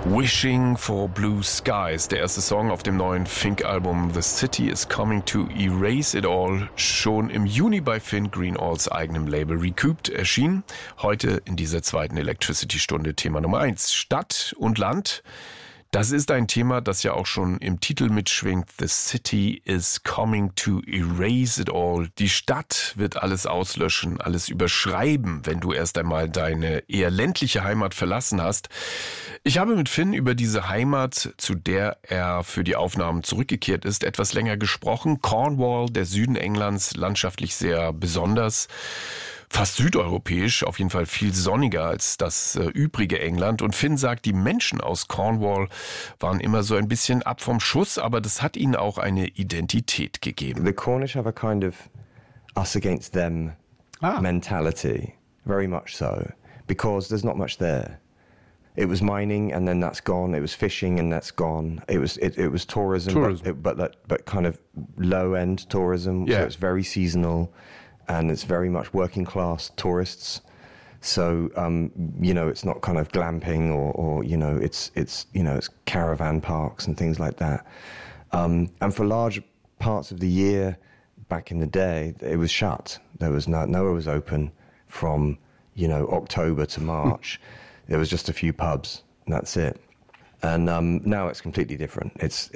Wishing for Blue Skies, der erste Song auf dem neuen Fink-Album The City is Coming to Erase It All, schon im Juni bei Finn Greenalls eigenem Label Recouped erschienen. Heute in dieser zweiten Electricity-Stunde Thema Nummer 1, Stadt und Land. Das ist ein Thema, das ja auch schon im Titel mitschwingt. The city is coming to erase it all. Die Stadt wird alles auslöschen, alles überschreiben, wenn du erst einmal deine eher ländliche Heimat verlassen hast. Ich habe mit Finn über diese Heimat, zu der er für die Aufnahmen zurückgekehrt ist, etwas länger gesprochen. Cornwall, der Süden Englands, landschaftlich sehr besonders. Fast südeuropäisch, auf jeden Fall viel sonniger als das übrige England. Und Finn sagt, die Menschen aus Cornwall waren immer so ein bisschen ab vom Schuss, aber das hat ihnen auch eine Identität gegeben. The Cornish have a kind of us against them mentality, very much so, because there's not much there. It was mining and then that's gone. It was fishing and that's gone. It was tourism. But kind of low end tourism. Yeah. So it's very seasonal. And it's very much working class tourists, so it's not kind of glamping or it's caravan parks and things like that. And for large parts of the year, back in the day, it was shut. There was nowhere was open from October to March. There was just a few pubs, and that's it. And now it's completely different.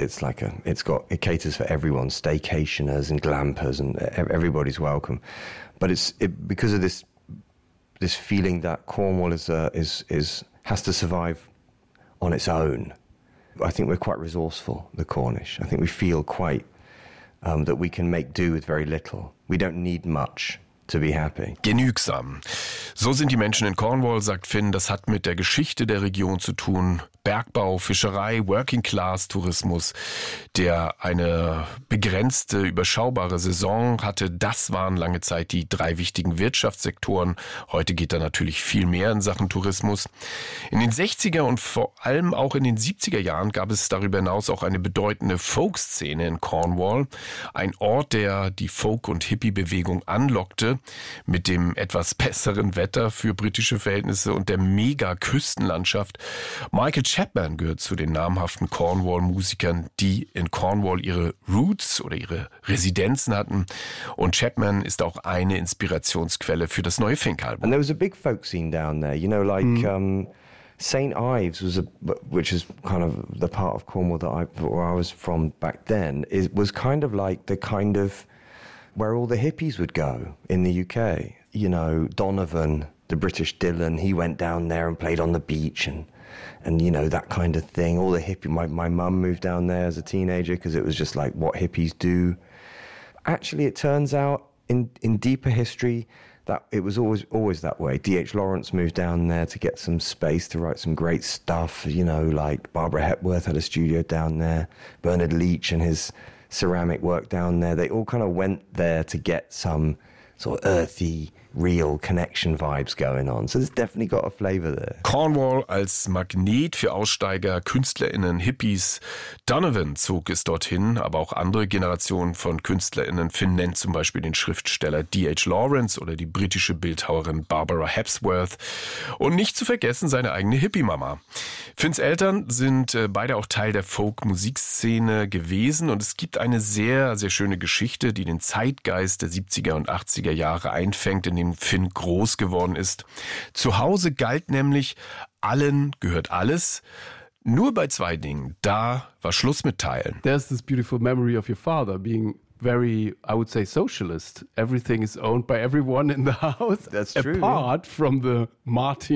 It caters for everyone, staycationers and glampers, and everybody's welcome. But because of this feeling that Cornwall has to survive on its own. I think we're quite resourceful, the Cornish. I think we feel quite that we can make do with very little. We don't need much to be happy. Genügsam. So sind die Menschen in Cornwall, sagt Finn. Das hat mit der Geschichte der Region zu tun. Bergbau, Fischerei, Working-Class-Tourismus, der eine begrenzte, überschaubare Saison hatte. Das waren lange Zeit die 3 wichtigen Wirtschaftssektoren. Heute geht da natürlich viel mehr in Sachen Tourismus. In den 60er und vor allem auch in den 70er Jahren gab es darüber hinaus auch eine bedeutende Folk-Szene in Cornwall. Ein Ort, der die Folk- und Hippie-Bewegung anlockte, mit dem etwas besseren Wetter für britische Verhältnisse und der Mega-Küstenlandschaft. Michael Chapman gehört zu den namhaften Cornwall-Musikern, die in Cornwall ihre Roots oder ihre Residenzen hatten. Und Chapman ist auch eine Inspirationsquelle für das neue Fink-Album. And there was a big folk scene down there, St. Ives which is kind of the part of Cornwall where I was from back then. It was kind of like where all the hippies would go in the UK. Donovan, the British Dylan, he went down there and played on the beach and that kind of thing. All the hippie. My mum moved down there as a teenager because it was just like what hippies do. Actually, it turns out in deeper history that it was always that way. D.H. Lawrence moved down there to get some space to write some great stuff. Like Barbara Hepworth had a studio down there. Bernard Leach and his ceramic work down there. They all kind of went there to get some sort of earthy, real connection vibes going on. So there's definitely got a flavor there. Cornwall als Magnet für Aussteiger, KünstlerInnen, Hippies. Donovan zog es dorthin, aber auch andere Generationen von KünstlerInnen. Finn nennt zum Beispiel den Schriftsteller D.H. Lawrence oder die britische Bildhauerin Barbara Hepworth. Und nicht zu vergessen seine eigene Hippie-Mama. Finns Eltern sind beide auch Teil der Folk-Musikszene gewesen und es gibt eine sehr, sehr schöne Geschichte, die den Zeitgeist der 70er und 80er Jahre einfängt, in dem Finn groß geworden ist. Zu Hause galt nämlich, allen gehört alles. Nur bei 2 Dingen, da war Schluss mit Teilen. There's this beautiful memory of your father being very, I would say, socialist. Everything is owned by everyone in the house. That's true. Apart from the Martin